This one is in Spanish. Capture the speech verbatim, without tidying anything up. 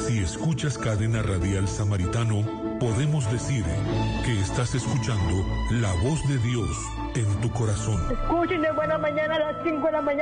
Si escuchas Cadena Radial Samaritano, podemos decir que estás escuchando la voz de Dios en tu corazón. Escuchen de buena mañana a las cinco de la mañana.